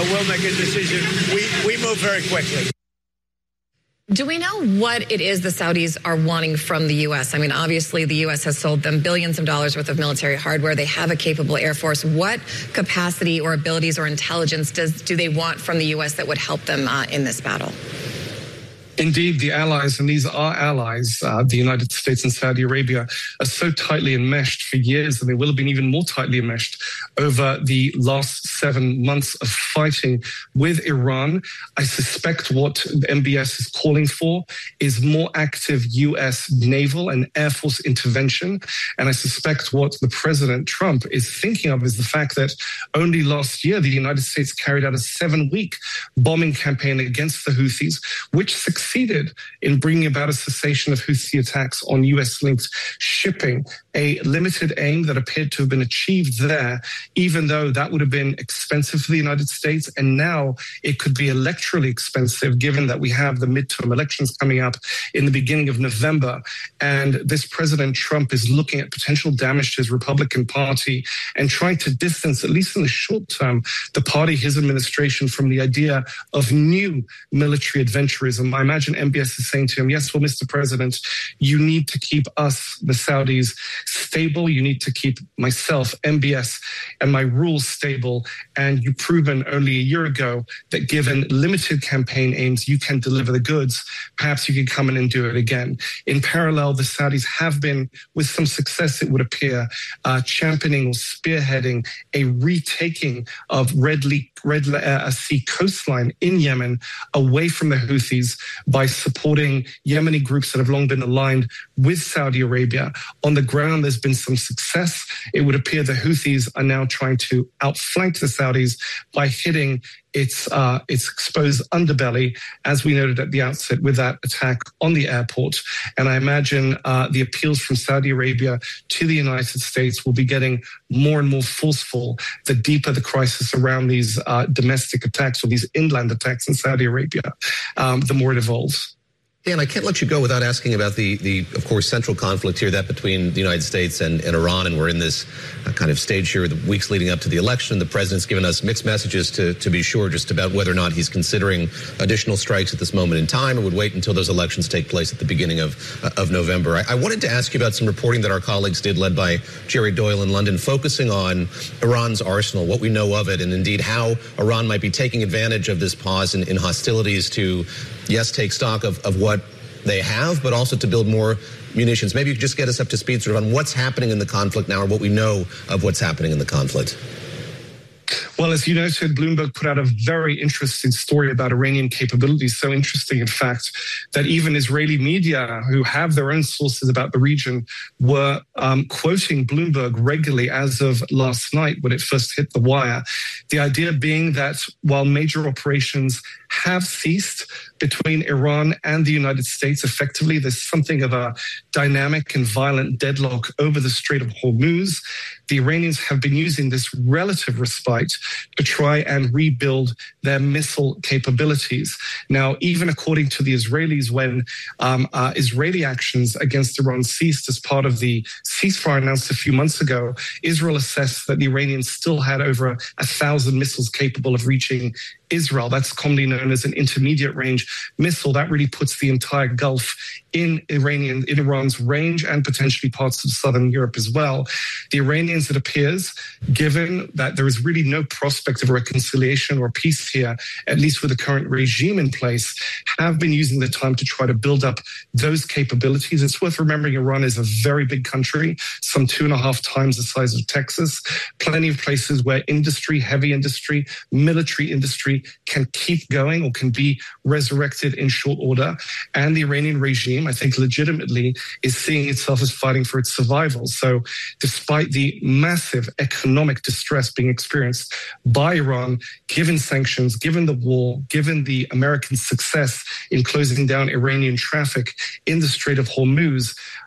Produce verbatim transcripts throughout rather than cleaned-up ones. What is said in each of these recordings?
we'll make a decision. We, we move very quickly. Do we know what it is the Saudis are wanting from the U S? I mean, obviously, the U S has sold them billions of dollars worth of military hardware. They have a capable Air Force. What capacity or abilities or intelligence does do they want from the U S that would help them uh, in this battle? Indeed, the allies, and these are allies, uh, the United States and Saudi Arabia, are so tightly enmeshed for years, and they will have been even more tightly enmeshed over the last seven months of fighting with Iran. I suspect what the M B S is calling for is more active U S naval and Air Force intervention. And I suspect what the President Trump is thinking of is the fact that only last year, the United States carried out a seven-week bombing campaign against the Houthis, which succeeded succeeded in bringing about a cessation of Houthi attacks on U S-linked shipping, a limited aim that appeared to have been achieved there, even though that would have been expensive for the United States. And now it could be electorally expensive, given that we have the midterm elections coming up in the beginning of November. And this President Trump is looking at potential damage to his Republican Party and trying to distance, at least in the short term, the party, his administration, from the idea of new military adventurism. I imagine M B S is saying to him, yes, well, Mister President, you need to keep us, the Saudis, stable. You need to keep myself, M B S, and my rules stable. And you've proven only a year ago that given limited campaign aims, you can deliver the goods. Perhaps you can come in and do it again. In parallel, the Saudis have been, with some success, it would appear, uh, championing or spearheading a retaking of Red, Le- Red uh, Sea coastline in Yemen away from the Houthis by supporting Yemeni groups that have long been aligned with Saudi Arabia. On the ground, there's been some success. It would appear the Houthis are now trying to outflank the Saudis by hitting its uh, its exposed underbelly, as we noted at the outset, with that attack on the airport. And I imagine uh, the appeals from Saudi Arabia to the United States will be getting more and more forceful the deeper the crisis around these uh, domestic attacks or these inland attacks in Saudi Arabia, um, the more it evolves. Dan, I can't let you go without asking about the, the of course, central conflict here, that between the United States and, and Iran. And we're in this uh, kind of stage here, the weeks leading up to the election. The president's given us mixed messages, to, to be sure, just about whether or not he's considering additional strikes at this moment in time, or would wait until those elections take place at the beginning of, uh, of November. I, I wanted to ask you about some reporting that our colleagues did, led by Jerry Doyle in London, focusing on Iran's arsenal, what we know of it, and indeed how Iran might be taking advantage of this pause in, in hostilities to, yes, take stock of, of what they have, but also to build more munitions. Maybe you could just get us up to speed sort of on what's happening in the conflict now, or what we know of what's happening in the conflict. Well, as you noted, Bloomberg put out a very interesting story about Iranian capabilities. So interesting, in fact, that even Israeli media, who have their own sources about the region, were um, quoting Bloomberg regularly as of last night when it first hit the wire. The idea being that while major operations have ceased between Iran and the United States, effectively, there's something of a dynamic and violent deadlock over the Strait of Hormuz. The Iranians have been using this relative respite to try and rebuild their missile capabilities. Now, even according to the Israelis, when um, uh, Israeli actions against Iran ceased as part of the ceasefire announced a few months ago, Israel assessed that the Iranians still had over a, a thousand missiles capable of reaching Israel. That's commonly known as an intermediate range missile. That really puts the entire Gulf in Iranian, in Iran's range, and potentially parts of southern Europe as well. The Iranians, it appears, given that there is really no prospect of reconciliation or peace here, at least with the current regime in place, have been using the time to try to build up those capabilities. It's worth remembering Iran is a very big country, some two and a half times the size of Texas. Plenty of places where industry, heavy industry, military industry can keep going or can be resurrected in short order. And the Iranian regime, I think legitimately, is seeing itself as fighting for its survival. So despite the massive economic distress being experienced by Iran, given sanctions, given the war, given the American success in closing down Iranian traffic in the Strait of Hormuz,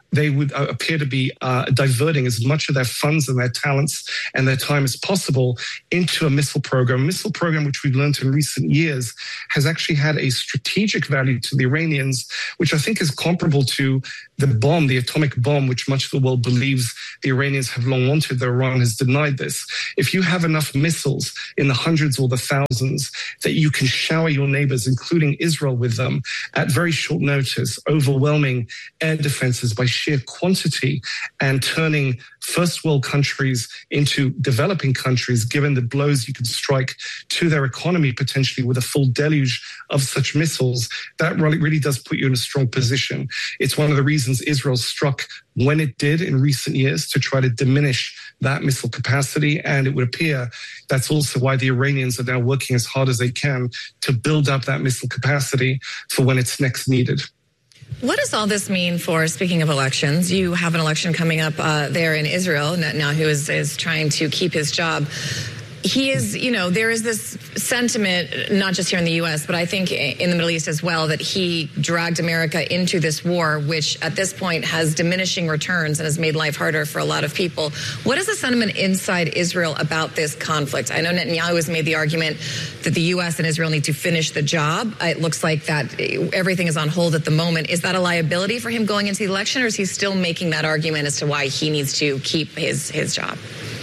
they would uh, appear to be uh, diverting as much of their funds and their talents and their time as possible into a missile program. A missile program, which we've learned in recent years, has actually had a strategic value to the Iranians, which I think is comparable to the bomb, the atomic bomb, which much of the world believes the Iranians have long wanted, though Iran has denied this. If you have enough missiles in the hundreds or the thousands that you can shower your neighbors, including Israel, with them at very short notice, overwhelming air defenses by sheer quantity and turning first world countries into developing countries, given the blows you could strike to their economy potentially with a full deluge of such missiles, that really, really does put you in a strong position. It's one of the reasons Israel struck when it did in recent years to try to diminish that missile capacity. And it would appear that's also why the Iranians are now working as hard as they can to build up that missile capacity for when it's next needed. What does all this mean for, speaking of elections, you have an election coming up uh, there in Israel, Netanyahu is, is trying to keep his job. He is, you know, there is this sentiment, not just here in the U S, but I think in the Middle East as well, that he dragged America into this war, which at this point has diminishing returns and has made life harder for a lot of people. What is the sentiment inside Israel about this conflict? I know Netanyahu has made the argument that the U S and Israel need to finish the job. It looks like that everything is on hold at the moment. Is that a liability for him going into the election, or is he still making that argument as to why he needs to keep his, his job?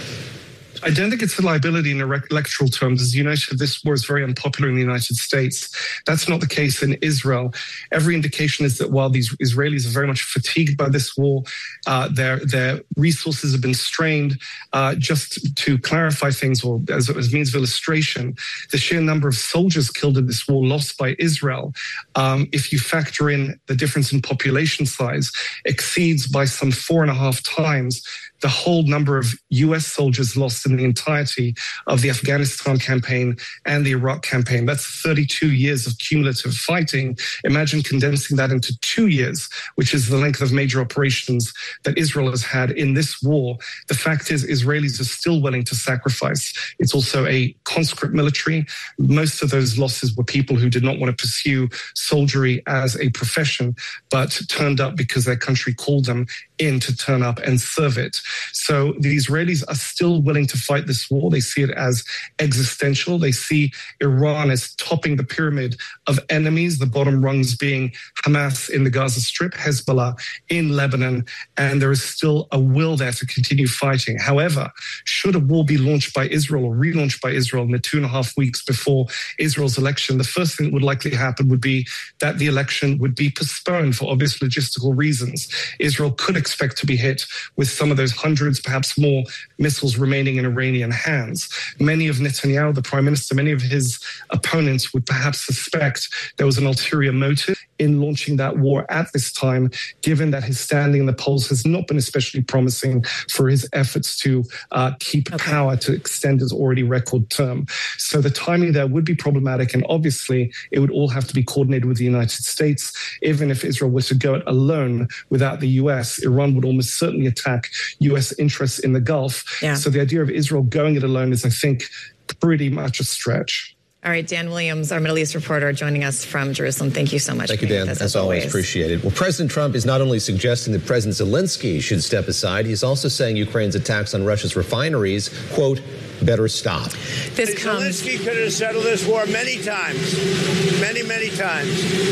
I don't think it's a liability in electoral terms. As you noted, this war is very unpopular in the United States. That's not the case in Israel. Every indication is that while these Israelis are very much fatigued by this war, uh, their their resources have been strained. Uh, just to clarify things, or as, as means of illustration, the sheer number of soldiers killed in this war lost by Israel, um, if you factor in the difference in population size, exceeds by some four and a half times the whole number of U S soldiers lost in the entirety of the Afghanistan campaign and the Iraq campaign. That's thirty-two years of cumulative fighting. Imagine condensing that into two years, which is the length of major operations that Israel has had in this war. The fact is, Israelis are still willing to sacrifice. It's also a conscript military. Most of those losses were people who did not want to pursue soldiery as a profession, but turned up because their country called them in to turn up and serve it. So the Israelis are still willing to fight this war. They see it as existential. They see Iran as topping the pyramid of enemies, the bottom rungs being Hamas in the Gaza Strip, Hezbollah in Lebanon, and there is still a will there to continue fighting. However, should a war be launched by Israel or relaunched by Israel in the two and a half weeks before Israel's election, the first thing that would likely happen would be that the election would be postponed for obvious logistical reasons. Israel could expect to be hit with some of those hundreds, perhaps more, missiles remaining in Iranian hands. Many of Netanyahu, the prime minister, many of his opponents would perhaps suspect there was an ulterior motive in launching that war at this time, given that his standing in the polls has not been especially promising for his efforts to uh, keep okay. power to extend his already record term. So the timing there would be problematic, and obviously it would all have to be coordinated with the United States. Even if Israel were to go it alone without the U S, Iran would almost certainly attack U S interests in the Gulf. Yeah. So the idea of Israel going it alone is, I think, pretty much a stretch. All right, Dan Williams, our Middle East reporter, joining us from Jerusalem. Thank you so much. Thank you, Dan. As, as always, appreciate it. Well, President Trump is not only suggesting that President Zelensky should step aside, he's also saying Ukraine's attacks on Russia's refineries, quote, better stop. This comes... Zelensky could have settled this war many times, many, many times.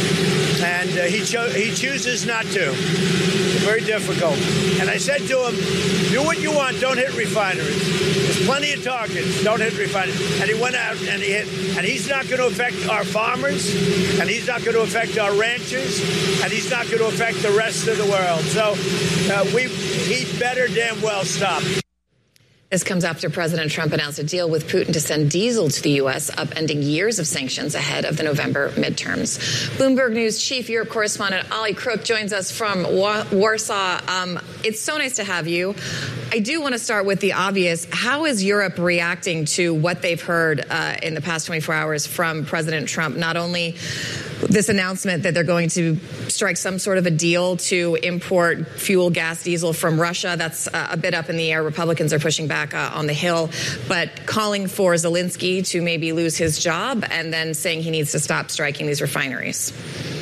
And uh, he, cho- he chooses not to. Very difficult. And I said to him, do what you want, don't hit refineries. There's plenty of targets, don't hit refineries. And he went out and he hit. And he's not going to affect our farmers, and he's not going to affect our ranchers, and he's not going to affect the rest of the world. So uh, we he better damn well stop. This comes after President Trump announced a deal with Putin to send diesel to the U S, upending years of sanctions ahead of the November midterms. Bloomberg News Chief Europe correspondent Ali Crook joins us from Wa- Warsaw. Um, it's so nice to have you. I do want to start with the obvious. How is Europe reacting to what they've heard uh, in the past twenty-four hours from President Trump? Not only this announcement that they're going to strike some sort of a deal to import fuel, gas, diesel from Russia. That's uh, a bit up in the air. Republicans are pushing back uh, on the Hill, but calling for Zelensky to maybe lose his job and then saying he needs to stop striking these refineries.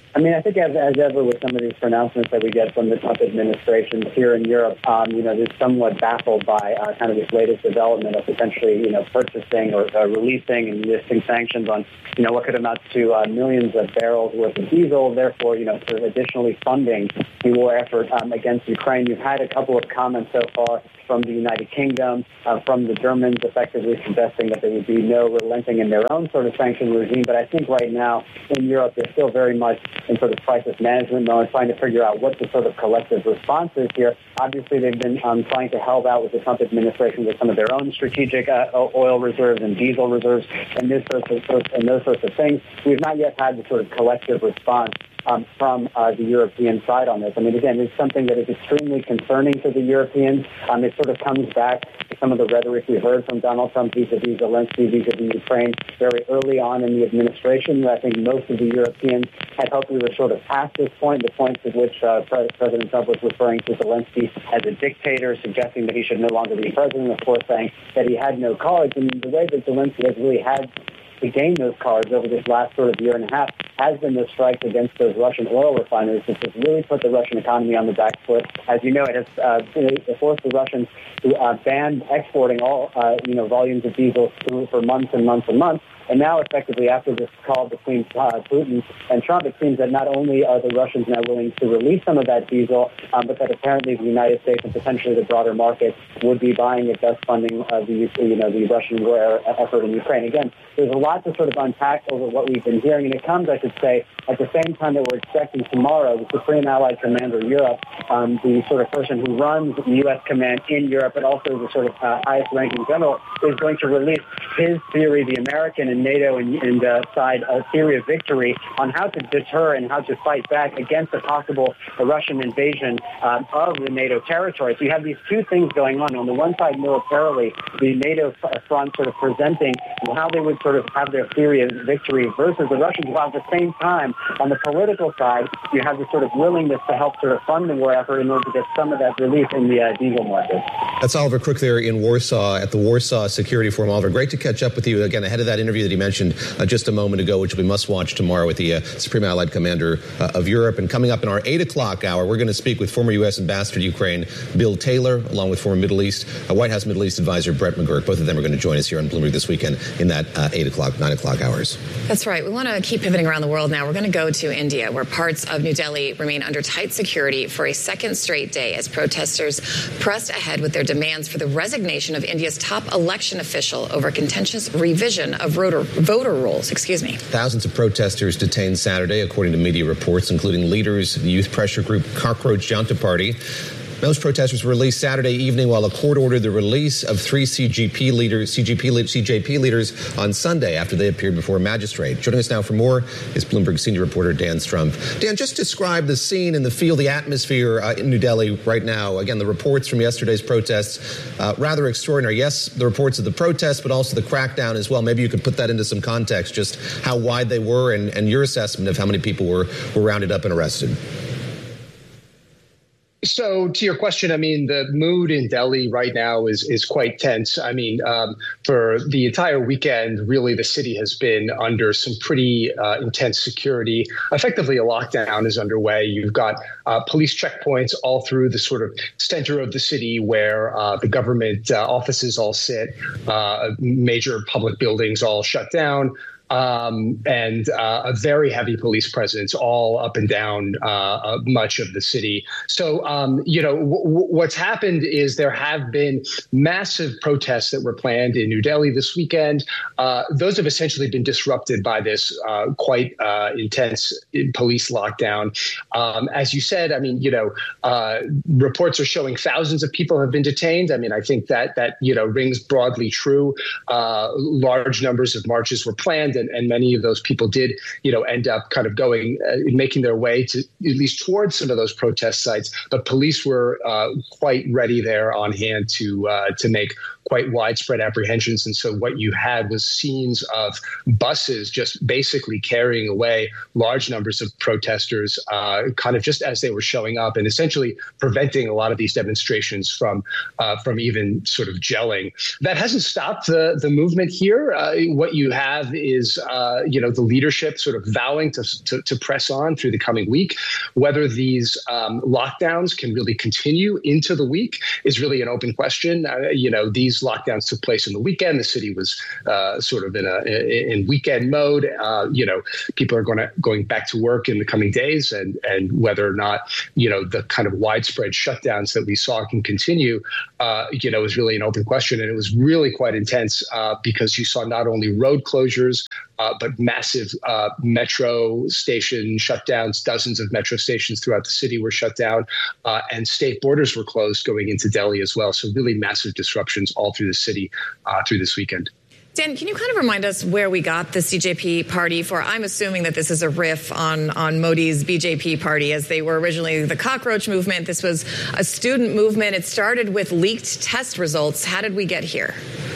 I mean, I think as, as ever with some of these pronouncements that we get from the Trump administration here in Europe, um, you know, they're somewhat baffled by uh, kind of this latest development of potentially, you know, purchasing or uh, releasing and listing sanctions on, you know, what could amount to uh, millions of barrels worth of diesel, therefore, you know, sort of additionally funding the war effort um, against Ukraine. You've had a couple of comments so far from the United Kingdom, uh, from the Germans, effectively suggesting that there would be no relenting in their own sort of sanction regime. But I think right now in Europe, they're still very much in sort of crisis management mode, trying to figure out what the sort of collective response is here. Obviously, they've been um, trying to help out with the Trump administration with some of their own strategic uh, oil reserves and diesel reserves and, this sorts of, and those sorts of things. We've not yet had the sort of collective response Um, from uh, the European side on this. I mean, again, it's something that is extremely concerning to the Europeans. Um, it sort of comes back to some of the rhetoric we heard from Donald Trump vis-a-vis Zelensky, vis-a-vis Ukraine very early on in the administration. I think most of the Europeans had hoped we were sort of past this point, the point at which uh, President Trump was referring to Zelensky as a dictator, suggesting that he should no longer be president, of course, saying that he had no cards. And the way that Zelensky has really had to gain those cards over this last sort of year and a half has been the strikes against those Russian oil refineries, which has really put the Russian economy on the back foot. As you know, it has uh, forced the Russians to uh, ban exporting all, uh, you know, volumes of diesel for months and months and months. And now, effectively, after this call between uh, Putin and Trump, it seems that not only are the Russians now willing to release some of that diesel, um, but that apparently the United States and potentially the broader market would be buying it, thus funding uh, the, you know, the Russian war effort in Ukraine. Again, there's a lot to sort of unpack over what we've been hearing, and it comes, I should say, at the same time that we're expecting tomorrow the Supreme Allied Commander Europe, um, the sort of person who runs the U S command in Europe, but also the sort of uh, highest-ranking general, is going to release his theory, the American and NATO and, and uh, side uh, theory of victory on how to deter and how to fight back against a possible uh, Russian invasion uh, of the NATO territory. So you have these two things going on. On the one side, militarily, the NATO front sort of presenting how they would sort of have their theory of victory versus the Russians, while at the same time, on the political side, you have this sort of willingness to help sort of fund the war effort in order to get some of that relief in the uh, diesel market. That's Oliver Crook there in Warsaw at the Warsaw Security Forum. Oliver, great to catch up with you again ahead of that interview that he mentioned uh, just a moment ago, which we must watch tomorrow with the uh, Supreme Allied Commander uh, of Europe. And coming up in our eight o'clock hour, we're going to speak with former U S Ambassador to Ukraine, Bill Taylor, along with former Middle East, uh, White House Middle East Advisor Brett McGurk. Both of them are going to join us here on Bloomberg this weekend in that uh, eight o'clock, nine o'clock hours. That's right. We want to keep pivoting around the world now. We're going to go to India, where parts of New Delhi remain under tight security for a second straight day as protesters pressed ahead with their demands for the resignation of India's top election official over contentious revision of voter, voter rules. Excuse me. Thousands of protesters detained Saturday, according to media reports, including leaders of the youth pressure group Cockroach Janta Party. Those protesters were released Saturday evening while a court ordered the release of three C G P leaders, C G P, C J P leaders on Sunday after they appeared before a magistrate. Joining us now for more is Bloomberg senior reporter Dan Strumpf. Dan, just describe the scene and the feel, the atmosphere uh, in New Delhi right now. Again, the reports from yesterday's protests, uh, rather extraordinary. Yes, the reports of the protests, but also the crackdown as well. Maybe you could put that into some context, just how wide they were and, and your assessment of how many people were, were rounded up and arrested. So to your question, I mean, the mood in Delhi right now is is quite tense. I mean, um, for the entire weekend, really, the city has been under some pretty uh, intense security. Effectively, a lockdown is underway. You've got uh, police checkpoints all through the sort of center of the city where uh, the government uh, offices all sit, uh, major public buildings all shut down. Um, and uh, a very heavy police presence all up and down uh, much of the city. So, um, you know, w- w- what's happened is there have been massive protests that were planned in New Delhi this weekend. Uh, those have essentially been disrupted by this uh, quite uh, intense police lockdown. Um, as you said, I mean, you know, uh, reports are showing thousands of people have been detained. I mean, I think that that, you know, rings broadly true. Uh, large numbers of marches were planned. And, and many of those people did, you know, end up kind of going, uh, making their way to at least towards some of those protest sites. But police were uh, quite ready there on hand to uh, to make quite widespread apprehensions. And so what you had was scenes of buses just basically carrying away large numbers of protesters, uh, kind of just as they were showing up, and essentially preventing a lot of these demonstrations from uh, from even sort of gelling. That hasn't stopped the, the movement here. Uh, what you have is, uh, you know, the leadership sort of vowing to, to, to press on through the coming week. Whether these um, lockdowns can really continue into the week is really an open question. Uh, you know, these lockdowns took place in the weekend. The city was uh, sort of in a in weekend mode. Uh, you know, people are going to going back to work in the coming days, and and whether or not, you know, the kind of widespread shutdowns that we saw can continue, uh, you know, is really an open question. And it was really quite intense uh, because you saw not only road closures, uh, but massive uh, metro station shutdowns. Dozens of metro stations throughout the city were shut down, uh, and state borders were closed going into Delhi as well. So really massive disruptions all through the city uh, through this weekend. Dan, can you kind of remind us where we got the C J P party for? I'm assuming that this is a riff on, on Modi's B J P party, as they were originally the cockroach movement. This was a student movement. It started with leaked test results. How did we get here?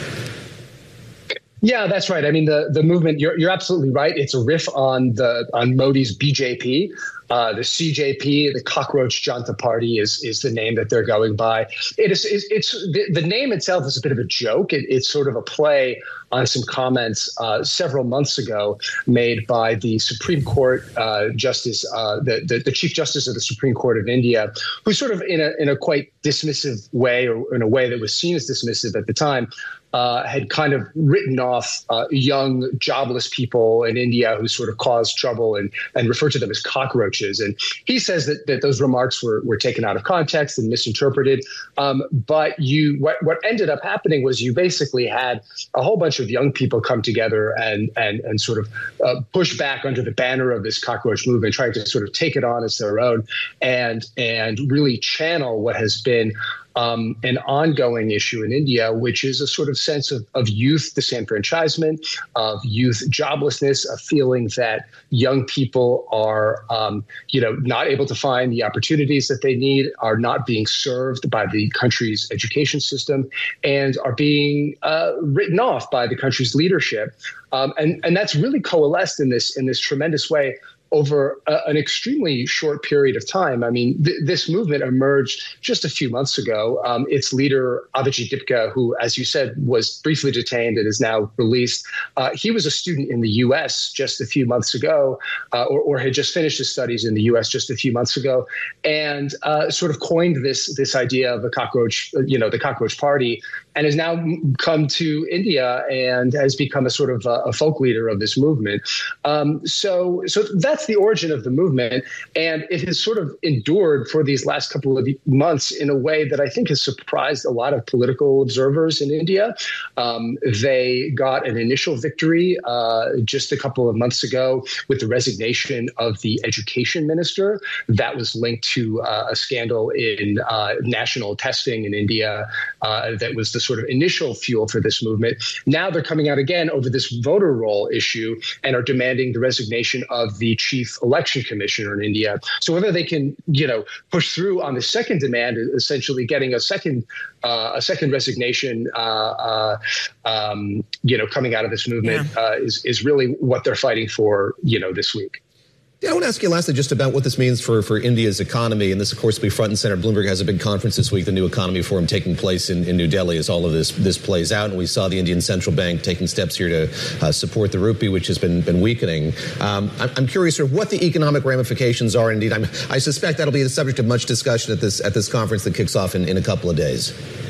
Yeah, that's right. I mean, the, the movement, you're, you're absolutely right. It's a riff on the on Modi's B J P. Uh, the C J P, the Cockroach Janta Party, is is the name that they're going by. It is it's, it's the, the name itself is a bit of a joke. It, it's sort of a play on some comments uh, several months ago made by the Supreme Court uh, Justice, uh, the, the the Chief Justice of the Supreme Court of India, who sort of in a in a quite dismissive way, or in a way that was seen as dismissive at the time, Uh, had kind of written off uh, young, jobless people in India who sort of caused trouble, and, and referred to them as cockroaches. And he says that, that those remarks were, were taken out of context and misinterpreted. Um, but you, what, what ended up happening was you basically had a whole bunch of young people come together and and and sort of uh, push back under the banner of this cockroach movement, trying to sort of take it on as their own, and and really channel what has been Um, an ongoing issue in India, which is a sort of sense of, of youth disenfranchisement, of youth joblessness, a feeling that young people are, um, you know, not able to find the opportunities that they need, are not being served by the country's education system, and are being uh, written off by the country's leadership. Um, and, and that's really coalesced in this in this tremendous way over a, an extremely short period of time. I mean, th- this movement emerged just a few months ago. Um, its leader, Abhijit Dipka, who, as you said, was briefly detained and is now released, uh, he was a student in the U S just a few months ago, uh, or, or had just finished his studies in the U S just a few months ago, and uh, sort of coined this this idea of a cockroach, you know, the cockroach party, and has now come to India and has become a sort of a, a folk leader of this movement. Um, so, so that's the origin of the movement, and it has sort of endured for these last couple of months in a way that I think has surprised a lot of political observers in India. Um, they got an initial victory uh, just a couple of months ago with the resignation of the education minister. That was linked to uh, a scandal in uh, national testing in India uh, that was the sort of initial fuel for this movement. Now they're coming out again over this voter roll issue and are demanding the resignation of the chief election commissioner in India. So whether they can, you know, push through on the second demand, essentially getting a second uh, a second resignation, uh, uh, um, you know, coming out of this movement, yeah. uh, is is really what they're fighting for, you know, this week. Yeah, I want to ask you lastly just about what this means for, for India's economy. And this, of course, will be front and center. Bloomberg has a big conference this week, the New Economy Forum, taking place in, in New Delhi as all of this this plays out. And we saw the Indian Central Bank taking steps here to uh, support the rupee, which has been been weakening. Um, I'm, I'm curious sort of what the economic ramifications are. Indeed, I'm, I suspect that'll be the subject of much discussion at this at this conference that kicks off in, in a couple of days.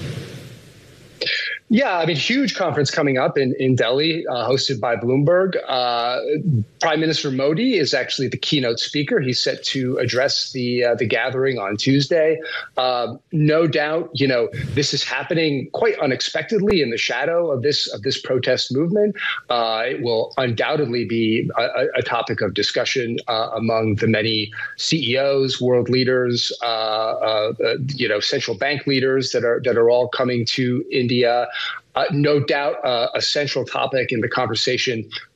Yeah, I mean, huge conference coming up in, in Delhi, uh, hosted by Bloomberg. Uh, Prime Minister Modi is actually the keynote speaker. He's set to address the uh, the gathering on Tuesday. Uh, no doubt, you know, this is happening quite unexpectedly in the shadow of this of this protest movement. Uh, it will undoubtedly be a, a topic of discussion uh, among the many C E Os, world leaders, uh, uh, uh, you know, central bank leaders that are that are all coming to India. Uh, no doubt uh, a central topic in the conversation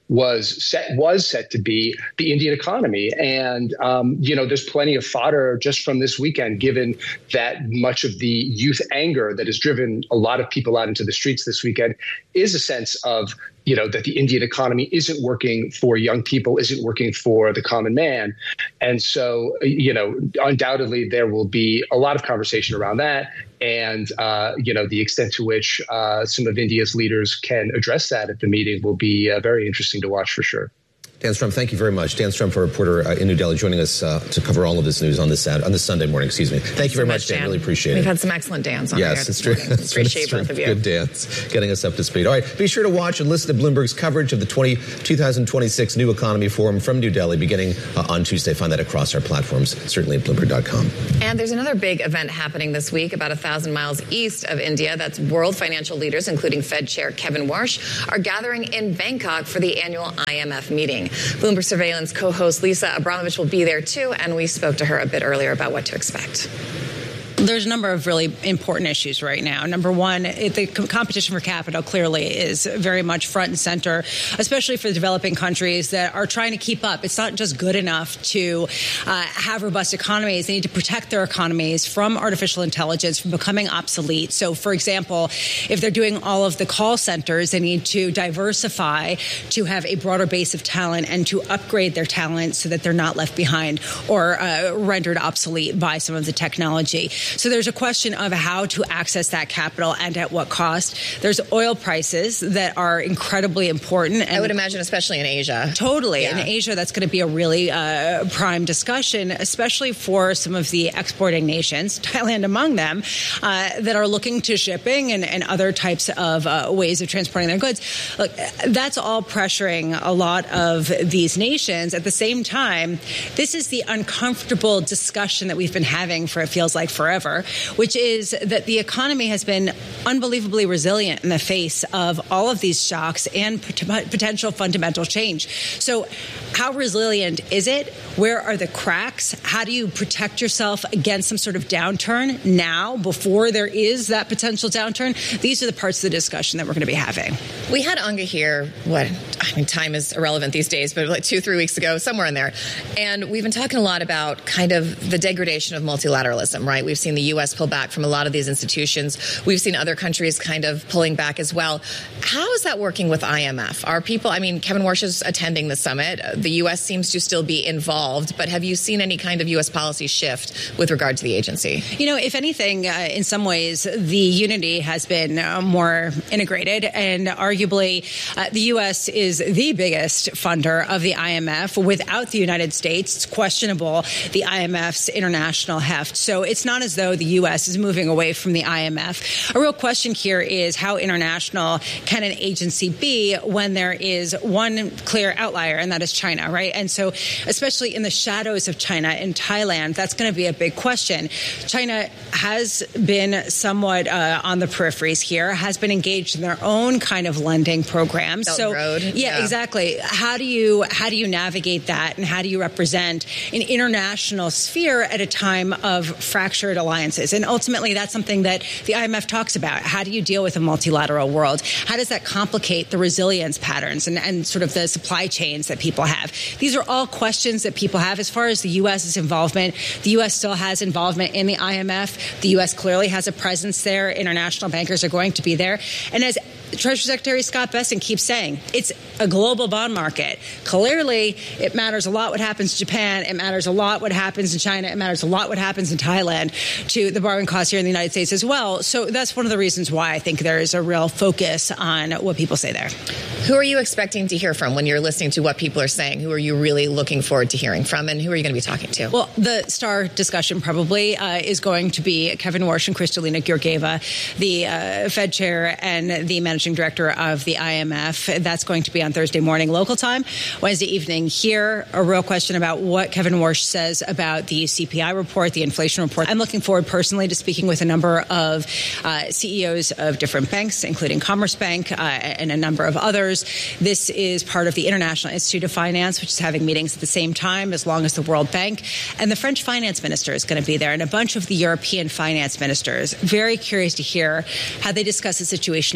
was set was set to be the Indian economy. And, um, you know, there's plenty of fodder just from this weekend, given that much of the youth anger that has driven a lot of people out into the streets this weekend is a sense of, you know, that the Indian economy isn't working for young people, isn't working for the common man. And so, you know, undoubtedly there will be a lot of conversation around that. And, uh, you know, the extent to which uh, some of India's leaders can address that at the meeting will be uh, very interesting to watch for sure. Dan Strum, thank you very much. Dan Strum, a reporter uh, in New Delhi, joining us uh, to cover all of this news on this on this Sunday morning. Excuse me. Thank Thanks you very so much, Dan. Dan. Really appreciate We've it. We've had some excellent Dans on yes, here. It's true. Yes, appreciate both of you. Good Dans, getting us up to speed. All right, be sure to watch and listen to Bloomberg's coverage of the twenty, twenty twenty-six New Economy Forum from New Delhi, beginning uh, on Tuesday. Find that across our platforms, certainly at Bloomberg dot com. And there's another big event happening this week, about a thousand miles east of India. That's world financial leaders, including Fed Chair Kevin Warsh, are gathering in Bangkok for the annual I M F meeting. Bloomberg Surveillance co-host Lisa Abramovich will be there too, and we spoke to her a bit earlier about what to expect. There's a number of really important issues right now. Number one, it, the competition for capital clearly is very much front and center, especially for the developing countries that are trying to keep up. It's not just good enough to uh, have robust economies. They need to protect their economies from artificial intelligence, from becoming obsolete. So, for example, if they're doing all of the call centers, they need to diversify to have a broader base of talent and to upgrade their talent so that they're not left behind or uh, rendered obsolete by some of the technology. So there's a question of how to access that capital and at what cost. There's oil prices that are incredibly important. And I would imagine, especially in Asia. Totally. Yeah. In Asia, that's going to be a really uh, prime discussion, especially for some of the exporting nations, Thailand among them, uh, that are looking to shipping and, and other types of uh, ways of transporting their goods. Look, that's all pressuring a lot of these nations. At the same time, this is the uncomfortable discussion that we've been having for, it feels like, forever. Which is that the economy has been unbelievably resilient in the face of all of these shocks and pot- potential fundamental change. So how resilient is it? Where are the cracks? How do you protect yourself against some sort of downturn now before there is that potential downturn? These are the parts of the discussion that we're going to be having. We had Anga here, what, I mean, time is irrelevant these days, but like two, three weeks ago, somewhere in there. And we've been talking a lot about kind of the degradation of multilateralism, right? We've seen the U S pull back from a lot of these institutions. We've seen other countries kind of pulling back as well. How is that working with I M F? Are people, I mean, Kevin Warsh is attending the summit. The U S seems to still be involved, but have you seen any kind of U S policy shift with regard to the agency? You know, if anything, uh, in some ways, the unity has been uh, more integrated, and arguably uh, the U S is the biggest funder of the I M F. Without the United States, it's questionable the I M F's international heft. So it's not as though the U S is moving away from the I M F. A real question here is how international can an agency be when there is one clear outlier, and that is China, right? And so especially in the shadows of China in Thailand, that's going to be a big question. China has been somewhat uh, on the peripheries here, has been engaged in their own kind of lending programs. Belt so Road. Yeah, Yeah, exactly. How do you how do you navigate that, and how do you represent an international sphere at a time of fractured alliances? And ultimately, that's something that the I M F talks about. How do you deal with a multilateral world? How does that complicate the resilience patterns and, and sort of the supply chains that people have? These are all questions that people have. As far as the U S's involvement, the U S still has involvement in the I M F. The U S clearly has a presence there. International bankers are going to be there. And as Treasury Secretary Scott Bessent keeps saying, it's a global bond market. Clearly, it matters a lot what happens in Japan. It matters a lot what happens in China. It matters a lot what happens in Thailand to the borrowing costs here in the United States as well. So that's one of the reasons why I think there is a real focus on what people say there. Who are you expecting to hear from when you're listening to what people are saying? Who are you really looking forward to hearing from, and who are you going to be talking to? Well, the star discussion probably uh, is going to be Kevin Warsh and Kristalina Georgieva, the uh, Fed chair and the managing director of the I M F. That's going to be on Thursday morning local time. Wednesday evening here, a real question about what Kevin Warsh says about the C P I report, the inflation report. I'm looking forward personally to speaking with a number of uh, C E Os of different banks, including Commerce Bank uh, and a number of others. This is part of the International Institute of Finance, which is having meetings at the same time as long as the World Bank. And the French finance minister is going to be there, and a bunch of the European finance ministers. Very curious to hear how they discuss the situation in France,